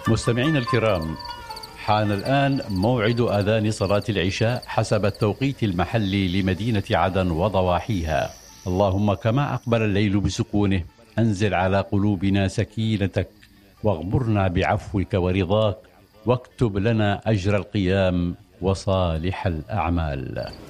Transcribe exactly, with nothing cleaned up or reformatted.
مستمعينا الكرام، حان الآن موعد أذان صلاة العشاء حسب التوقيت المحلي لمدينة عدن وضواحيها. اللهم كما أقبل الليل بسكونه أنزل على قلوبنا سكينتك، واغمرنا بعفوك ورضاك، واكتب لنا أجر القيام وصالح الأعمال.